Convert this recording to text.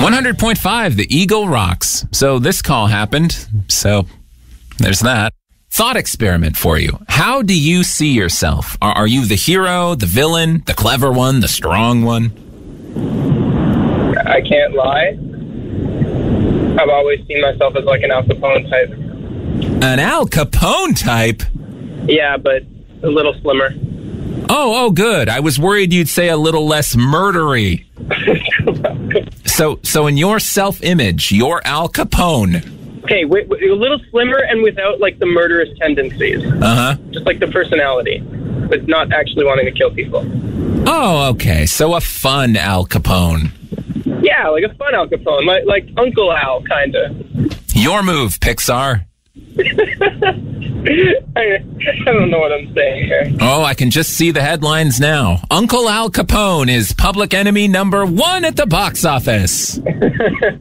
100.5, the Eagle rocks. So this call happened. So there's that. Thought experiment for you. How do you see yourself? Are you the hero, the villain, the clever one, the strong one? I can't lie. I've always seen myself as like an Al Capone type. An Al Capone type? Yeah, but a little slimmer. Oh, good. I was worried you'd say a little less murdery. So in your self-image, you're Al Capone. Okay, wait, a little slimmer and without, like, the murderous tendencies. Uh-huh. Just, like, the personality, but not actually wanting to kill people. Oh, okay. So a fun Al Capone. Yeah, like a fun Al Capone, like Uncle Al, kind of. Your move, Pixar. I don't know what I'm saying here. Oh, I can just see the headlines now. Uncle Al Capone is public enemy number 1 at the box office.